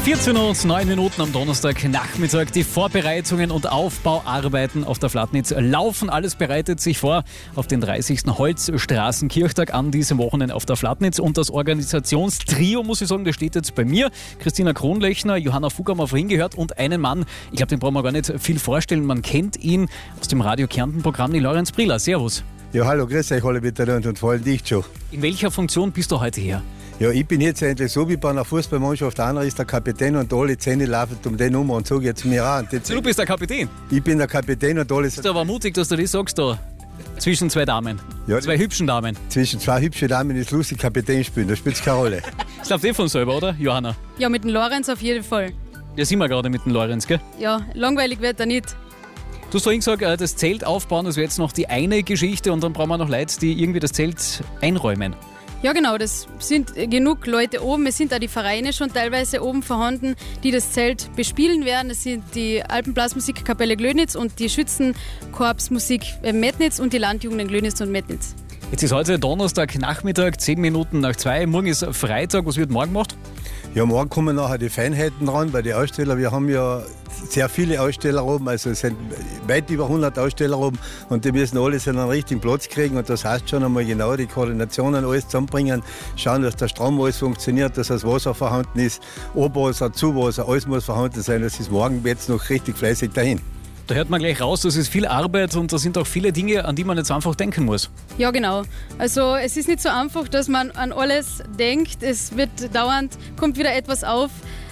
14:09 am Donnerstagnachmittag. Die Vorbereitungen und Aufbauarbeiten auf der Flatnitz laufen. Alles bereitet sich vor auf den 30. Holzstraßenkirchtag an diesem Wochenende auf der Flatnitz. Und das Organisationstrio, muss ich sagen, das steht jetzt bei mir. Christina Kronlechner, Johanna Fugger haben wir vorhin gehört und einen Mann, ich glaube, den brauchen wir gar nicht viel vorstellen. Man kennt ihn aus dem Radio Kärnten-Programm, die Lorenz Briller. Servus. Ja, hallo, grüß euch alle miteinander und vor allem dich schon. In welcher Funktion bist du heute hier? Ja, ich bin jetzt eigentlich so wie bei einer Fußballmannschaft. Einer ist der Kapitän und alle Zähne laufen um den um und sage jetzt mir an. Du bist der Kapitän? Ich bin der Kapitän und alle... Das ist aber mutig, dass du das sagst da. Zwischen zwei Damen. Ja, zwei hübschen Damen. Zwischen zwei hübschen Damen ist lustig Kapitän spielen, da spielt es keine Rolle. Das läuft eh von selber, oder, Johanna? Ja, mit dem Lorenz auf jeden Fall. Ja, sind wir gerade mit dem Lorenz, gell? Ja, langweilig wird er nicht. Du hast vorhin gesagt, das Zelt aufbauen, das wäre jetzt noch die eine Geschichte und dann brauchen wir noch Leute, die irgendwie das Zelt einräumen. Ja genau, das sind genug Leute oben. Es sind auch die Vereine schon teilweise oben vorhanden, die das Zelt bespielen werden. Es sind die Alpenblasmusikkapelle Glönitz und die Schützenkorpsmusik Metnitz und die Landjugend in Glönitz und Metnitz. Jetzt ist heute Donnerstagnachmittag, 10 Minuten nach 2. Morgen ist Freitag. Was wird morgen gemacht? Ja, morgen kommen nachher die Feinheiten ran, weil die Aussteller, wir haben ja sehr viele Aussteller oben, also es sind weit über 100 Aussteller oben und die müssen alles in einen richtigen Platz kriegen und das heißt schon einmal genau die Koordinationen alles zusammenbringen, schauen, dass der Strom alles funktioniert, dass das Wasser vorhanden ist, Abwasser, Zuwasser, alles muss vorhanden sein, das ist morgen jetzt noch richtig fleißig dahin. Da hört man gleich raus, das ist viel Arbeit und da sind auch viele Dinge, an die man jetzt einfach denken muss. Ja, genau. Also es ist nicht so einfach, dass man an alles denkt. Es wird dauernd, kommt wieder etwas auf.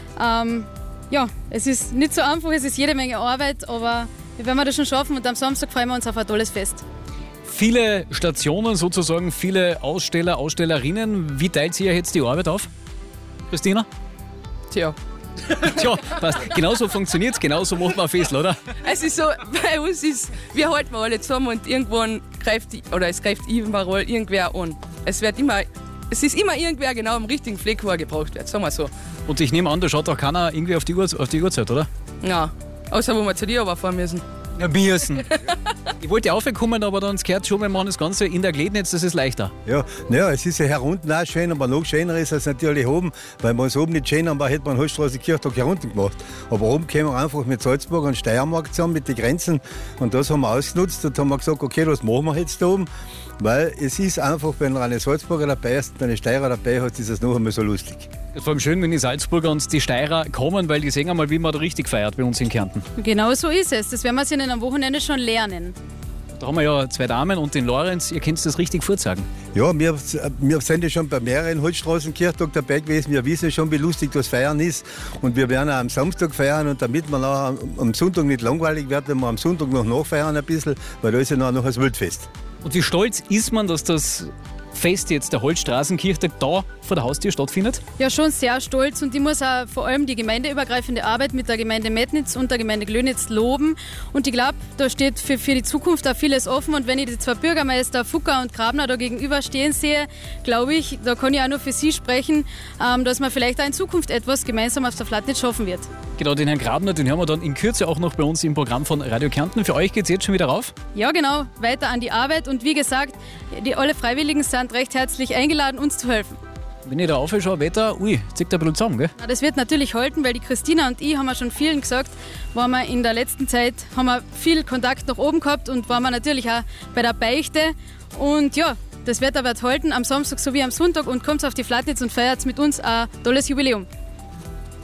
Ja, es ist nicht so einfach, es ist jede Menge Arbeit, aber wir werden das schon schaffen und am Samstag freuen wir uns auf ein tolles Fest. Viele Stationen sozusagen, viele Aussteller, Ausstellerinnen. Wie teilt sich jetzt die Arbeit auf, Christina? Tja, passt. Genauso funktioniert es, genauso macht man ein Fest, oder? es ist so, bei uns ist, wir halten alle zusammen und irgendwann greift überall irgendwer an. Es ist immer irgendwer genau am richtigen Fleck, wo er gebraucht wird, sagen wir so. Und ich nehme an, da schaut auch keiner irgendwie auf die Uhrzeit, oder? Ja, außer wo wir zu dir aber fahren müssen. Ja, müssen. Ich wollte aufkommen, aber dann gehört schon, wir machen das Ganze in der Glednitz, das ist leichter. Ja, es ist ja herunten auch schön, aber noch schöner ist es natürlich oben, weil wir es oben nicht schön haben, hätte man Holzstraßenkirchtag herunten gemacht. Aber oben kommen wir einfach mit Salzburg und Steiermark zusammen, mit den Grenzen und das haben wir ausgenutzt und haben wir gesagt, okay, das machen wir jetzt da oben, weil es ist einfach, wenn eine Salzburger dabei ist und eine Steirer dabei hat, ist es noch einmal so lustig. Vor allem schön, wenn die Salzburger und die Steirer kommen, weil die sehen einmal, wie man da richtig feiert bei uns in Kärnten. Genau so ist es. Das werden wir ihnen am Wochenende schon lernen. Da haben wir ja zwei Damen und den Lorenz. Ihr könnt das richtig vorsagen. Ja, wir sind ja schon bei mehreren Holzstraßenkirchtag dabei gewesen. Wir wissen schon, wie lustig das Feiern ist. Und wir werden auch am Samstag feiern. Und damit man nachher am Sonntag nicht langweilig wird, werden wir am Sonntag noch nachfeiern ein bisschen, weil da ist ja noch das Wildfest. Und wie stolz ist man, dass das Fest jetzt, der Holzstraßenkirchtag, da vor der Haustür stattfindet? Ja, schon sehr stolz und ich muss auch vor allem die gemeindeübergreifende Arbeit mit der Gemeinde Metnitz und der Gemeinde Glönitz loben und ich glaube, da steht für die Zukunft auch vieles offen und wenn ich die zwei Bürgermeister Fugger und Grabner da gegenüber stehen sehe, glaube ich, da kann ich auch nur für sie sprechen, dass man vielleicht auch in Zukunft etwas gemeinsam auf der Flatnitz schaffen wird. Genau, den Herrn Grabner, den hören wir dann in Kürze auch noch bei uns im Programm von Radio Kärnten. Für euch geht es jetzt schon wieder rauf? Ja, genau, weiter an die Arbeit und wie gesagt, alle Freiwilligen sind recht herzlich eingeladen, uns zu helfen. Wenn ich da aufschaue, Wetter, zieht da ein bisschen zusammen, gell? Ja, das wird natürlich halten, weil die Christina und ich haben ja schon vielen gesagt, waren wir in der letzten Zeit, haben wir viel Kontakt nach oben gehabt und waren wir natürlich auch bei der Beichte und ja, das Wetter wird halten am Samstag sowie am Sonntag und kommt auf die Flatnitz und feiert mit uns ein tolles Jubiläum.